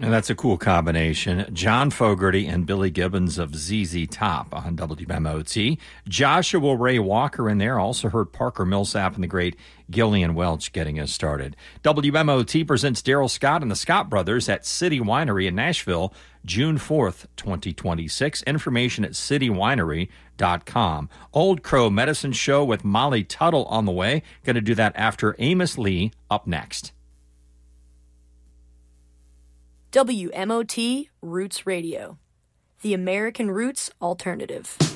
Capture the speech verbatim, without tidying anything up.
And that's a cool combination. John Fogerty and Billy Gibbons of Z Z Top on W M O T. Joshua Ray Walker in there. Also heard Parker Millsap and the great Gillian Welch getting us started. W M O T presents Daryl Scott and the Scott Brothers at City Winery in Nashville, June fourth, twenty twenty-six. Information at city winery dot com. Old Crow Medicine Show with Molly Tuttle on the way. Going to do that after Amos Lee up next. W M O T Roots Radio, the American Roots Alternative.